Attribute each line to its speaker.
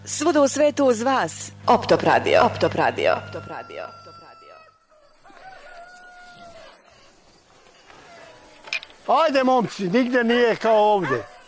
Speaker 1: Svuda u svetu uz vas. Optop radio. Optop radio. Optop radio.
Speaker 2: Ajde momci, nigdje nije kao ovdje.